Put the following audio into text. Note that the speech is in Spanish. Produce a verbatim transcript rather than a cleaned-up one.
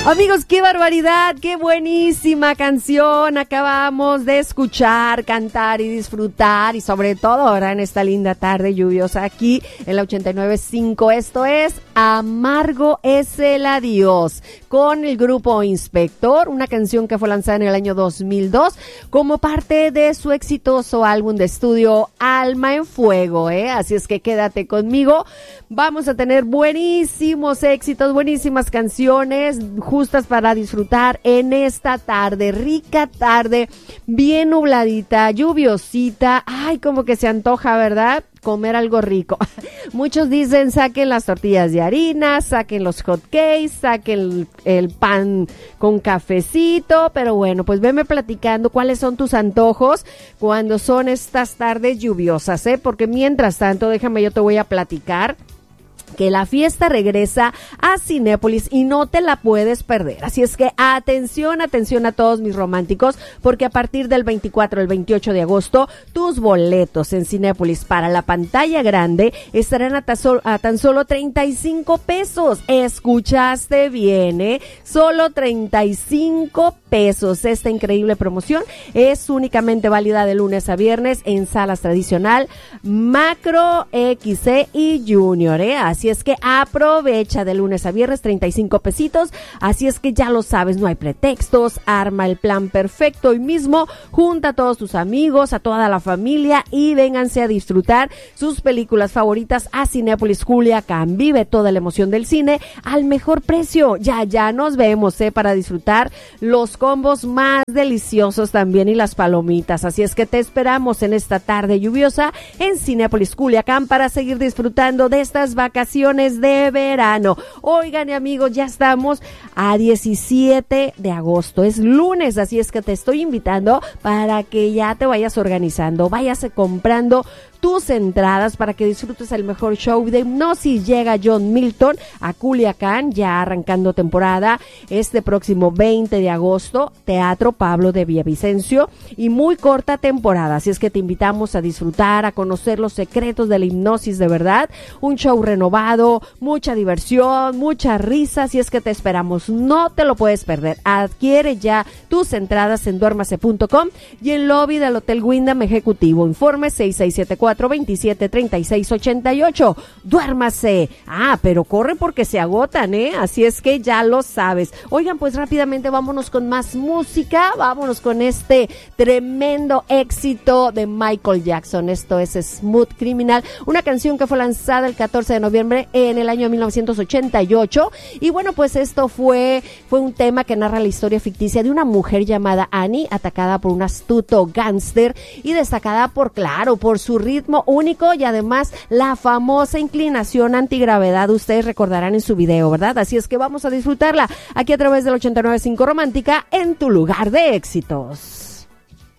Amigos, qué barbaridad, qué buenísima canción acabamos de escuchar, cantar y disfrutar, y sobre todo ahora en esta linda tarde lluviosa aquí en la ochenta y nueve punto cinco. Esto es Amargo es el adiós, con el grupo Inspector, una canción que fue lanzada en el año dos mil dos como parte de su exitoso álbum de estudio Alma en Fuego, ¿eh? Así es que quédate conmigo, vamos a tener buenísimos éxitos, buenísimas canciones justas para disfrutar en esta tarde, rica tarde, bien nubladita, lluviosita. Ay, como que se antoja, ¿verdad? Comer algo rico. Muchos dicen saquen las tortillas de harina, saquen los hot cakes, saquen el, el pan con cafecito, pero bueno, pues veme platicando cuáles son tus antojos cuando son estas tardes lluviosas, ¿eh? Porque mientras tanto, déjame, yo te voy a platicar que la fiesta regresa a Cinépolis y no te la puedes perder. Así es que atención, atención a todos mis románticos, porque a partir del veinticuatro al veintiocho de agosto, tus boletos en Cinépolis para la pantalla grande estarán a, tazo, a tan solo treinta y cinco pesos. Escuchaste bien, ¿eh? Solo treinta y cinco pesos. Esta increíble promoción es únicamente válida de lunes a viernes en salas tradicional, Macro, X C y Junior, ¿eh? Así es que aprovecha de lunes a viernes, treinta y cinco pesitos. Así es que ya lo sabes, no hay pretextos, arma el plan perfecto hoy mismo, junta a todos tus amigos, a toda la familia y vénganse a disfrutar sus películas favoritas a Cinépolis Culiacán. Vive toda la emoción del cine al mejor precio. Ya, ya nos vemos, ¿eh? Para disfrutar los combos más deliciosos también y las palomitas. Así es que te esperamos en esta tarde lluviosa en Cinépolis Culiacán para seguir disfrutando de estas vacaciones de verano. Oigan, amigos, ya estamos a diecisiete de agosto, es lunes, así es que te estoy invitando para que ya te vayas organizando, vayas comprando tus entradas para que disfrutes el mejor show de hipnosis. Llega John Milton a Culiacán, ya arrancando temporada este próximo veinte de agosto, Teatro Pablo de Villavicencio, y muy corta temporada, así es que te invitamos a disfrutar, a conocer los secretos de la hipnosis de verdad, un show renovado, mucha diversión, mucha risa, así es que te esperamos, no te lo puedes perder. Adquiere ya tus entradas en duérmase punto com y en lobby del Hotel Wyndham Ejecutivo. Informe seis seis siete cuatro, veintisiete, treinta y seis, ochenta y ocho. Duérmase. Ah, pero corre porque se agotan, ¿eh? Así es que ya lo sabes. Oigan, pues rápidamente vámonos con más música. Vámonos con este tremendo éxito de Michael Jackson. Esto es Smooth Criminal, una canción que fue lanzada el catorce de noviembre en el año mil novecientos ochenta y ocho. Y bueno, pues esto fue, fue un tema que narra la historia ficticia de una mujer llamada Annie, atacada por un astuto gángster y destacada por, claro, por su ritmo único y además la famosa inclinación antigravedad. Ustedes recordarán en su video, ¿verdad? Así es que vamos a disfrutarla aquí a través del ochenta y nueve punto cinco Romántica en tu lugar de éxitos.